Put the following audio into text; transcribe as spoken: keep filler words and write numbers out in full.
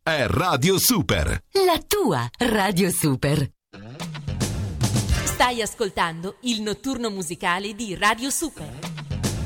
è Radio Super. La tua Radio Super. Stai ascoltando il notturno musicale di Radio Super.